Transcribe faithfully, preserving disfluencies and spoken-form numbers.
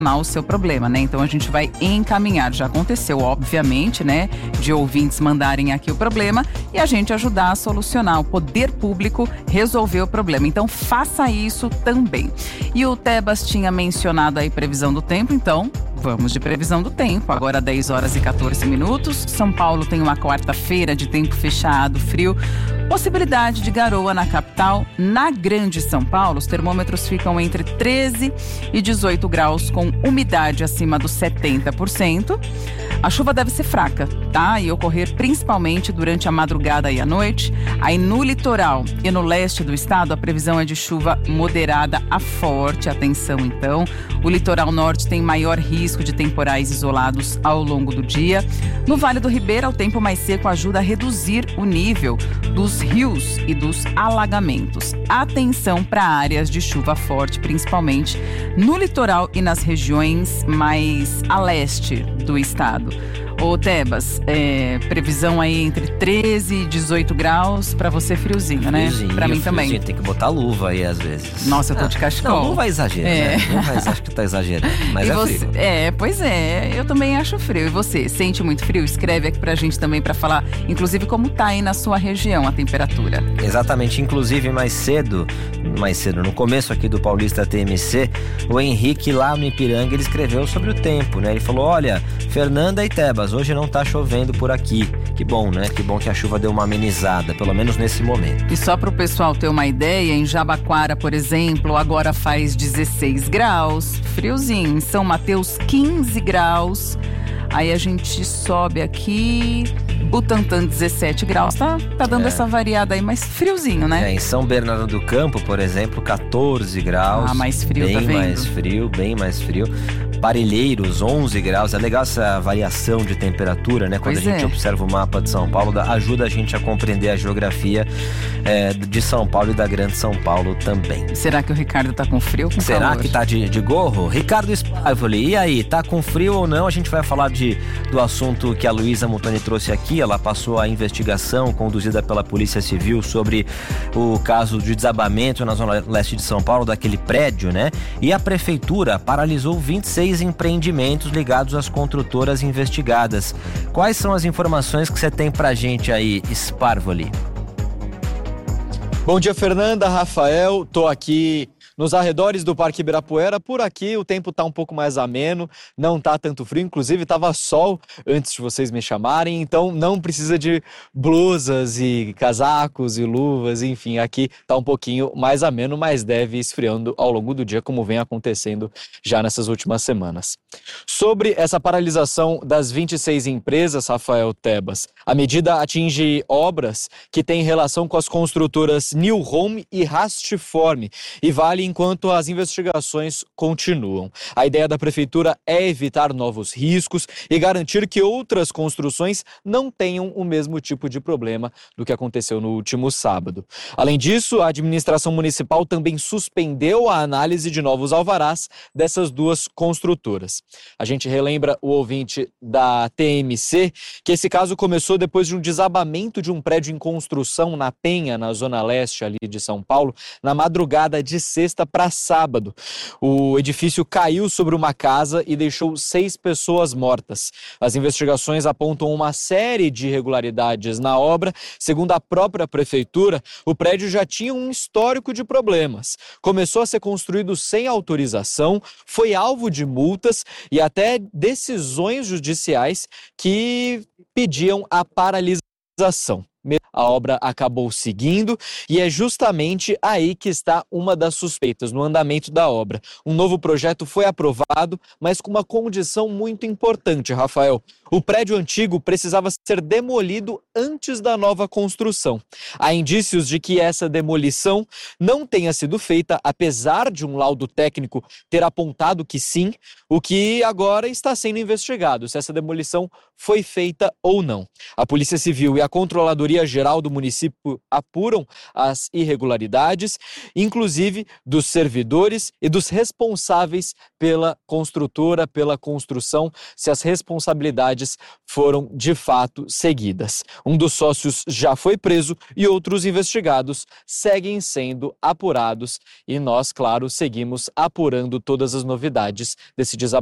o seu problema, né? Então a gente vai encaminhar. Já aconteceu, obviamente, né? De ouvintes mandarem aqui o problema e a gente ajudar a solucionar. O poder público resolver o problema. Então faça isso também. E o Tebas tinha mencionado aí previsão do tempo, então vamos de previsão do tempo. Agora dez horas e quatorze minutos. São Paulo tem uma quarta-feira de tempo fechado, frio. Possibilidade de garoa na capital. Na Grande São Paulo, os termômetros ficam entre treze e dezoito graus, com umidade acima dos setenta por cento. A chuva deve ser fraca, tá? E ocorrer principalmente durante a madrugada e a noite. Aí no litoral e no leste do estado, a previsão é de chuva moderada a forte. Atenção, então. O litoral norte tem maior risco de temporais isolados ao longo do dia. No Vale do Ribeira, o tempo mais seco ajuda a reduzir o nível dos rios e dos alagamentos. Atenção para áreas de chuva forte, principalmente no litoral e nas regiões mais a leste do estado. Ô Tebas, é, previsão aí entre treze e dezoito graus, pra você friozinho, né? Friozinho, pra mim friozinho, também. Tem que botar luva aí às vezes. Nossa, eu tô ah, de cachecol. Não, não vai exagerar, é. né? Não vai, acho que tá exagerando, mas e é você, frio. É, pois é, eu também acho frio. E você, sente muito frio? Escreve aqui pra gente também pra falar, inclusive, como tá aí na sua região a temperatura. Exatamente, inclusive mais cedo, mais cedo, no começo aqui do Paulista T M C, o Henrique lá no Ipiranga, ele escreveu sobre o tempo, né? Ele falou, olha, Fernanda e Tebas, hoje não tá chovendo por aqui. Que bom, né? Que bom que a chuva deu uma amenizada, pelo menos nesse momento. E só para o pessoal ter uma ideia, em Jabaquara, por exemplo, agora faz dezesseis graus, friozinho. Em São Mateus, quinze graus. Aí a gente sobe aqui, Butantã, dezessete graus. Tá, tá dando é. essa variada aí, mas friozinho, né? É, em São Bernardo do Campo, por exemplo, quatorze graus. Ah, mais frio, bem tá vendo? mais frio, bem mais frio. Parelheiros, onze graus. É legal essa variação de temperatura, né? Quando Pois a gente é. observa o mapa de São Paulo, ajuda a gente a compreender a geografia é, de São Paulo e da Grande São Paulo também. Será que o Ricardo tá com frio ou com Será calor? que tá de, de gorro? Ricardo Spavoli, e aí, tá com frio ou não? A gente vai falar de, do assunto que a Luísa Mutoni trouxe aqui. Ela passou a investigação conduzida pela Polícia Civil sobre o caso de desabamento na zona leste de São Paulo, daquele prédio, né? E a prefeitura paralisou vinte e seis empreendimentos ligados às construtoras investigadas. Quais são as informações que você tem pra gente aí, Sparvoli? Bom dia, Fernanda, Rafael, tô aqui nos arredores do Parque Ibirapuera. Por aqui o tempo tá um pouco mais ameno, não tá tanto frio, inclusive tava sol antes de vocês me chamarem, então não precisa de blusas e casacos e luvas, enfim, aqui tá um pouquinho mais ameno, mas deve ir esfriando ao longo do dia, como vem acontecendo já nessas últimas semanas. Sobre essa paralisação das vinte e seis empresas, Rafael, Tebas, a medida atinge obras que têm relação com as construtoras New Home e Rastform e vale enquanto as investigações continuam. A ideia da prefeitura é evitar novos riscos e garantir que outras construções não tenham o mesmo tipo de problema do que aconteceu no último sábado. Além disso, a administração municipal também suspendeu a análise de novos alvarás dessas duas construtoras. A gente relembra o ouvinte da T M C que esse caso começou depois de um desabamento de um prédio em construção na Penha, na zona leste ali de São Paulo, na madrugada de sexta para sábado. O edifício caiu sobre uma casa e deixou seis pessoas mortas. As investigações apontam uma série de irregularidades na obra. Segundo a própria prefeitura, o prédio já tinha um histórico de problemas. Começou a ser construído sem autorização, foi alvo de multas e até decisões judiciais que pediam a paralisação. A obra acabou seguindo e é justamente aí que está uma das suspeitas, no andamento da obra. Um novo projeto foi aprovado, mas com uma condição muito importante, Rafael. O prédio antigo precisava ser demolido antes da nova construção. Há indícios de que essa demolição não tenha sido feita, apesar de um laudo técnico ter apontado que sim, o que agora está sendo investigado, se essa demolição foi feita ou não. A Polícia Civil e a Controladoria Geral do município apuram as irregularidades, inclusive dos servidores e dos responsáveis pela construtora, pela construção, se as responsabilidades novidades foram de fato seguidas. Um dos sócios já foi preso e outros investigados seguem sendo apurados. E nós, claro, seguimos apurando todas as novidades desse desabamento.